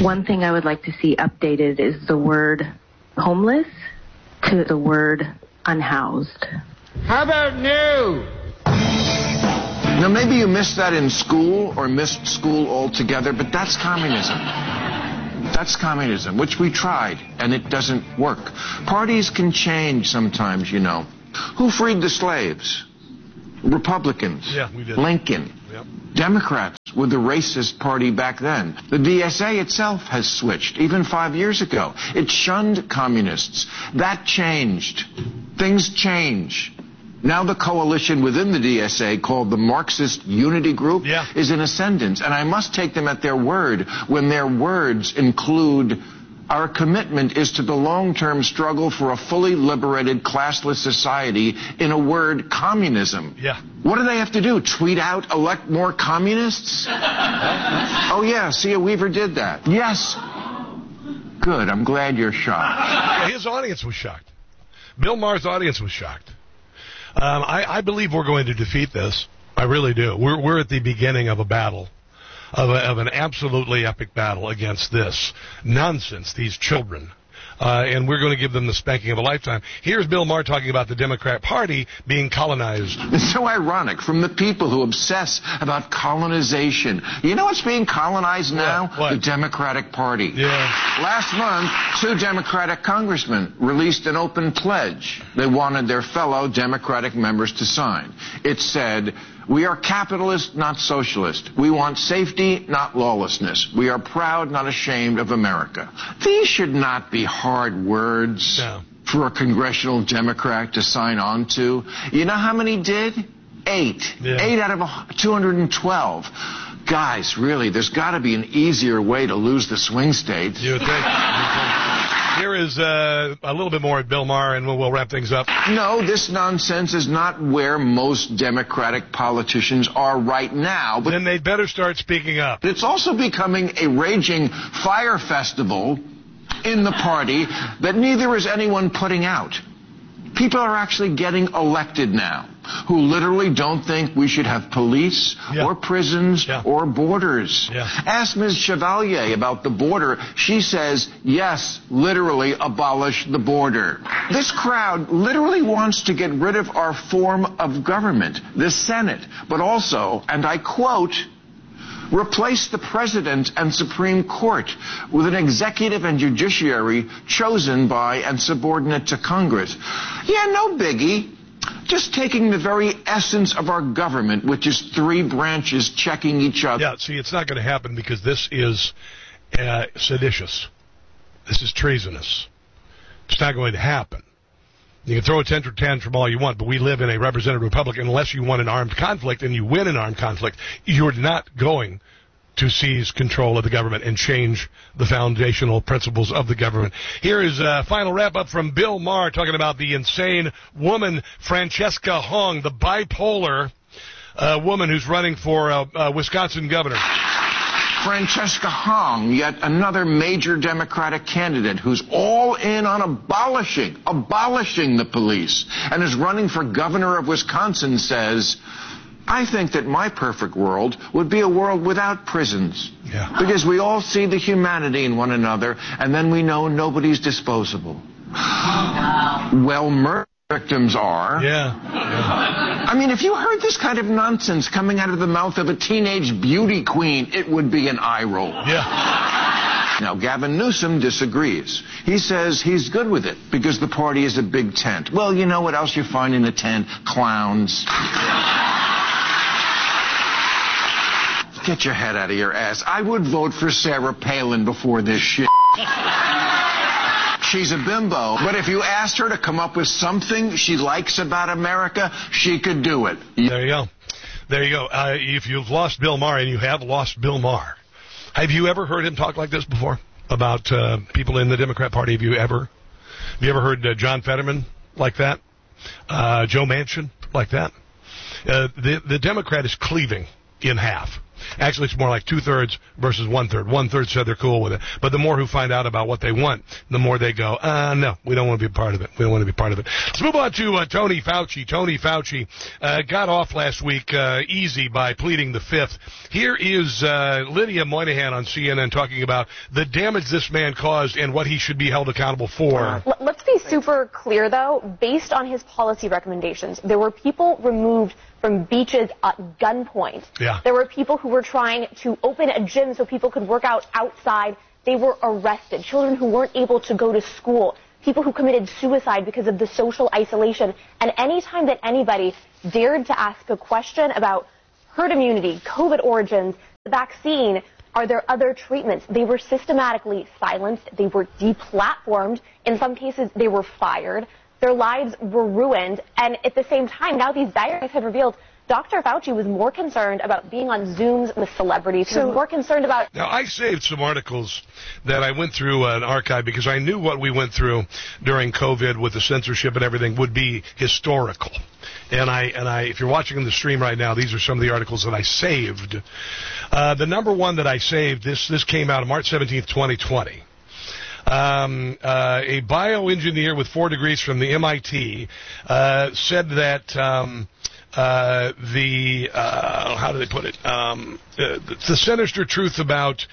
One thing I would like to see updated is the word homeless to the word unhoused. How about new? Now, maybe you missed that in school or missed school altogether, but that's communism. That's communism, which we tried, and it doesn't work. Parties can change sometimes, you know. Who freed the slaves? Republicans. Yeah, we did. Lincoln. Yep. Democrats were the racist party back then. The DSA itself has switched, even 5 years ago. It shunned communists. That changed. Things change. Now the coalition within the DSA, called the Marxist Unity Group, is in ascendance. And I must take them at their word when their words include, our commitment is to the long-term struggle for a fully liberated, classless society, in a word, communism. Yeah. What do they have to do? Tweet out, elect more communists? Oh, yeah, Sia Weaver did that. Yes. Good, I'm glad you're shocked. His audience was shocked. Bill Maher's audience was shocked. I believe we're going to defeat this. I really do. We're at the beginning of a battle, of an absolutely epic battle against this nonsense, these children. And we're going to give them the spanking of a lifetime. Here's Bill Maher talking about the Democrat Party being colonized. It's so ironic from the people who obsess about colonization. You know what's being colonized now? What? The Democratic Party. Yeah. Last month, 2 Democratic congressmen released an open pledge they wanted their fellow Democratic members to sign. It said, we are capitalist, not socialist. We want safety, not lawlessness. We are proud, not ashamed of America. These should not be hard words for a congressional Democrat to sign on to. You know how many did? 8. Yeah. 8 out of 212. Guys, really, there's got to be an easier way to lose the swing states. You would think. Here is a little bit more at Bill Maher, and we'll wrap things up. No, this nonsense is not where most Democratic politicians are right now. But then they'd better start speaking up. It's also becoming a raging fire festival in the party that neither is anyone putting out. People are actually getting elected now who literally don't think we should have police or prisons or borders. Ask Ms. Chevalier about the border. She says, yes, literally abolish the border. This crowd literally wants to get rid of our form of government, the Senate, but also, and I quote, replace the president and Supreme Court with an executive and judiciary chosen by and subordinate to Congress. Yeah, no biggie. Just taking the very essence of our government, which is 3 branches checking each other. Yeah, see, it's not going to happen because this is seditious. This is treasonous. It's not going to happen. You can throw a temper tantrum all you want, but we live in a representative republic. Unless you want an armed conflict and you win an armed conflict, you're not going to seize control of the government and change the foundational principles of the government. Here is a final wrap-up from Bill Maher talking about the insane woman, Francesca Hong, the bipolar woman who's running for Wisconsin governor. Francesca Hong, yet another major Democratic candidate who's all in on abolishing the police and is running for governor of Wisconsin, says, I think that my perfect world would be a world without prisons. Yeah. Because we all see the humanity in one another, and then we know nobody's disposable. Well, murder victims are. I mean, if you heard this kind of nonsense coming out of the mouth of a teenage beauty queen, it would be an eye roll. Now, Gavin Newsom disagrees. He says he's good with it because the party is a big tent. Well, you know what else you find in a tent? Clowns. Get your head out of your ass. I would vote for Sarah Palin before this shit. She's a bimbo, but if you asked her to come up with something she likes about America, she could do it. There you go. There you go. If you've lost Bill Maher, and you have lost Bill Maher, have you ever heard him talk like this before about people in the Democrat Party? Have you ever heard John Fetterman like that? Joe Manchin like that? The Democrat is cleaving in half. Actually, it's more like 2/3 versus 1/3. 1/3 said they're cool with it. But the more who find out about what they want, the more they go, no, we don't want to be a part of it. We don't want to be part of it. Let's move on to Tony Fauci. Tony Fauci got off last week easy by pleading the fifth. Here is Lydia Moynihan on CNN talking about the damage this man caused and what he should be held accountable for. Let's be super clear, though. Based on his policy recommendations, there were people removed from beaches at gunpoint. Yeah. There were people who were trying to open a gym so people could work out outside. They were arrested. Children who weren't able to go to school. People who committed suicide because of the social isolation. And any time that anybody dared to ask a question about herd immunity, COVID origins, the vaccine, are there other treatments, they were systematically silenced. They were deplatformed. In some cases, they were fired. Their lives were ruined. And at the same time, now these diaries have revealed Dr. Fauci was more concerned about being on Zooms with celebrities. He was more concerned about... Now, I saved some articles that I went through an archive because I knew what we went through during COVID with the censorship and everything would be historical. And I, if you're watching on the stream right now, these are some of the articles that I saved. The number one that I saved, this came out on March 17th, 2020. A bioengineer with 4 degrees from the MIT said that how do they put it? The sinister truth about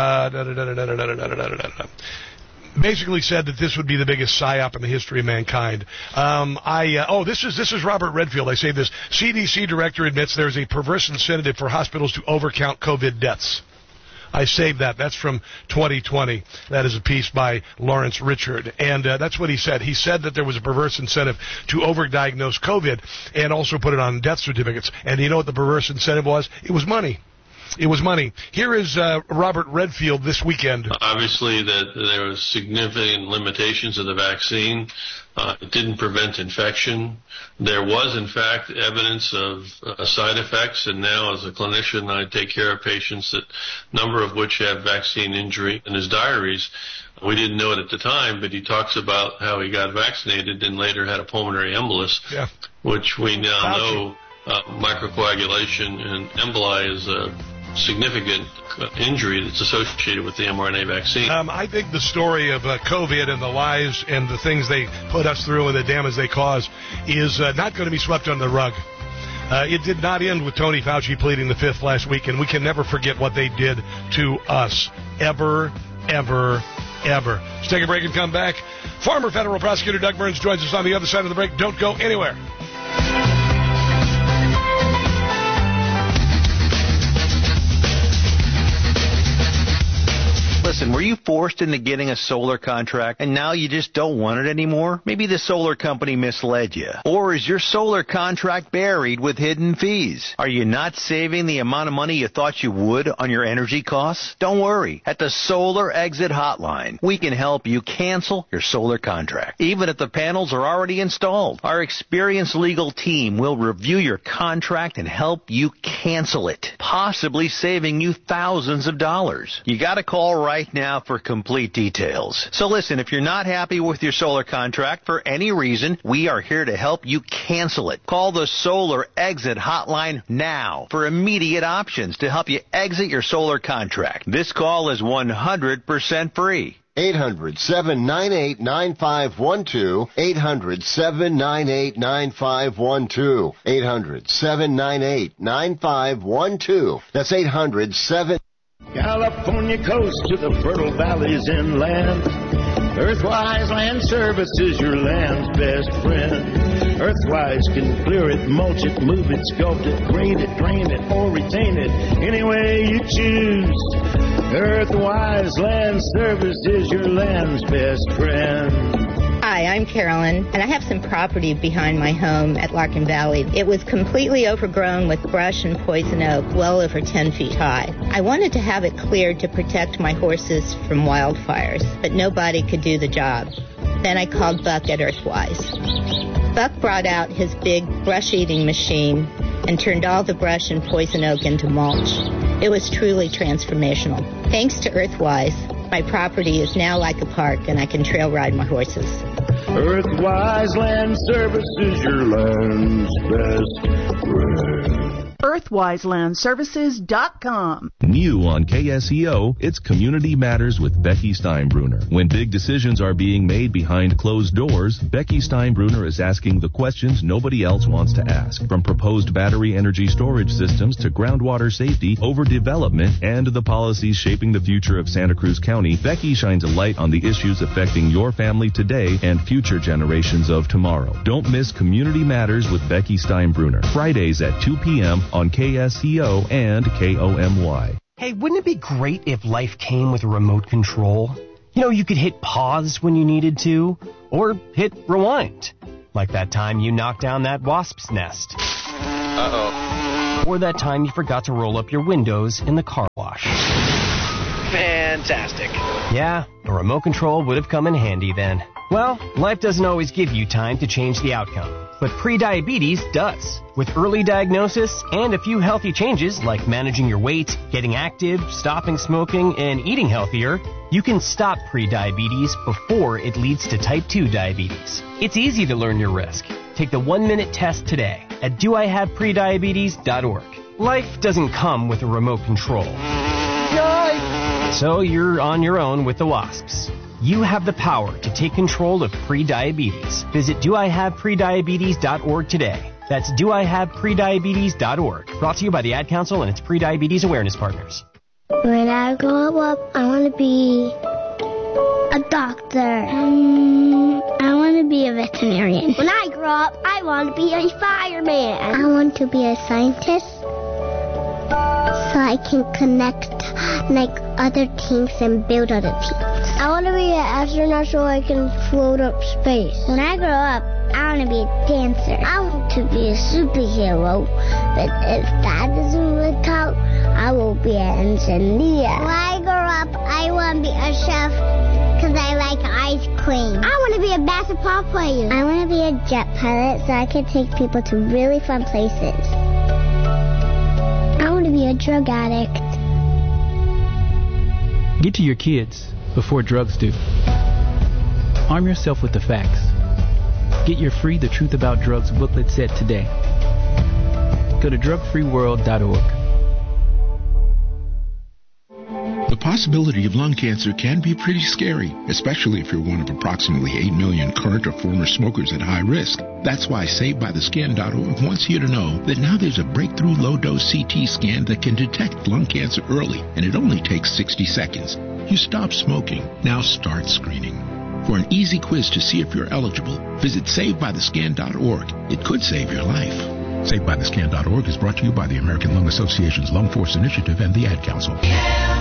basically said that this would be the biggest psyop in the history of mankind. This is Robert Redfield. I say this. CDC director admits there is a perverse incentive for hospitals to overcount COVID deaths. I saved that. That's from 2020. That is a piece by Lawrence Richard. And that's what he said. He said that there was a perverse incentive to overdiagnose COVID and also put it on death certificates. And you know what the perverse incentive was? It was money. It was money. Here is Robert Redfield this weekend. Obviously, that there was significant limitations of the vaccine. It didn't prevent infection. There was, in fact, evidence of side effects, and now as a clinician, I take care of patients, that number of which have vaccine injury. In his diaries, we didn't know it at the time, but he talks about how he got vaccinated and later had a pulmonary embolus, which we now know microcoagulation and emboli is a significant injury that's associated with the mRNA vaccine. I think the story of COVID and the lies and the things they put us through and the damage they cause is not going to be swept under the rug. It did not end with Tony Fauci pleading the fifth last week, and we can never forget what they did to us. Ever, ever, ever. Let's take a break and come back. Former federal prosecutor Doug Burns joins us on the other side of the break. Don't go anywhere. Listen, were you forced into getting a solar contract and now you just don't want it anymore? Maybe the solar company misled you. Or is your solar contract buried with hidden fees? Are you not saving the amount of money you thought you would on your energy costs? Don't worry. At the Solar Exit Hotline, we can help you cancel your solar contract, even if the panels are already installed. Our experienced legal team will review your contract and help you cancel it, possibly saving you thousands of dollars. You got to call right now for complete details. So listen, if you're not happy with your solar contract for any reason, we are here to help you cancel it. Call the Solar Exit Hotline now for immediate options to help you exit your solar contract. This call is 100% free. 800-798-9512. 800-798-9512. 800-798-9512. That's 800-7... California coast to the fertile valleys inland. Earthwise Land Service is your land's best friend. Earthwise can clear it, mulch it, move it, sculpt it, grade it, drain it, or retain it any way you choose. Earthwise Land Service is your land's best friend. Hi, I'm Carolyn, and I have some property behind my home at Larkin Valley. It was completely overgrown with brush and poison oak, well over 10 feet high. I wanted to have it cleared to protect my horses from wildfires, but nobody could do the job. Then I called Buck at Earthwise. Buck brought out his big brush-eating machine and turned all the brush and poison oak into mulch. It was truly transformational. Thanks to Earthwise, my property is now like a park, and I can trail ride my horses. Earthwise Land Service is your land's best friend. EarthwiseLandServices.com. New on KSEO, it's Community Matters with Becky Steinbruner. When big decisions are being made behind closed doors, Becky Steinbruner is asking the questions nobody else wants to ask. From proposed battery energy storage systems to groundwater safety, overdevelopment, and the policies shaping the future of Santa Cruz County, Becky shines a light on the issues affecting your family today and future generations of tomorrow. Don't miss Community Matters with Becky Steinbruner, Fridays at 2 p.m. on KSEO and KOMY. Hey, wouldn't it be great if life came with a remote control? You know, you could hit pause when you needed to, or hit rewind. Like that time you knocked down that wasp's nest. Uh-oh. Or that time you forgot to roll up your windows in the car wash. Fantastic. Yeah, a remote control would have come in handy then. Well, life doesn't always give you time to change the outcome, but prediabetes does. With early diagnosis and a few healthy changes like managing your weight, getting active, stopping smoking, and eating healthier, you can stop prediabetes before it leads to type 2 diabetes. It's easy to learn your risk. Take the 1-minute test today at doihaveprediabetes.org. Life doesn't come with a remote control. Yikes! So you're on your own with the wasps. You have the power to take control of prediabetes. Visit doihaveprediabetes.org today. That's doihaveprediabetes.org. Brought to you by the Ad Council and its Prediabetes Awareness Partners. When I grow up, I want to be a doctor. I want to be a veterinarian. When I grow up, I want to be a fireman. I want to be a scientist so I can connect like other things and build other things. I want to be an astronaut so I can float up space. When I grow up, I want to be a dancer. I want to be a superhero. But if that doesn't work out, I will be an engineer. When I grow up, I want to be a chef because I like ice cream. I want to be a basketball player. I want to be a jet pilot so I can take people to really fun places. I want to be a drug addict. Get to your kids before drugs do. Arm yourself with the facts. Get your free The Truth About Drugs booklet set today. Go to drugfreeworld.org. The possibility of lung cancer can be pretty scary, especially if you're one of approximately 8 million current or former smokers at high risk. That's why SaveByTheScan.org wants you to know that now there's a breakthrough low-dose CT scan that can detect lung cancer early, and it only takes 60 seconds. You stop smoking, now start screening. For an easy quiz to see if you're eligible, visit SaveByTheScan.org. It could save your life. SaveByTheScan.org is brought to you by the American Lung Association's Lung Force Initiative and the Ad Council.